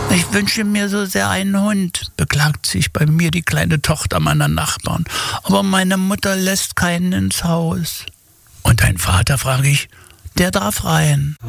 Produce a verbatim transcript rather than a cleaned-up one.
Ich wünsche mir so sehr einen Hund, beklagt sich bei mir die kleine Tochter meiner Nachbarn. Aber meine Mutter lässt keinen ins Haus. Und dein Vater, frage ich, der darf rein.